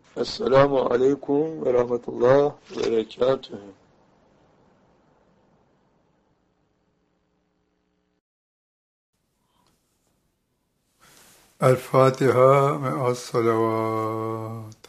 Esselamu aleyküm ve rahmetullah ve berekatuhu. الفاتحة مع الصلوات.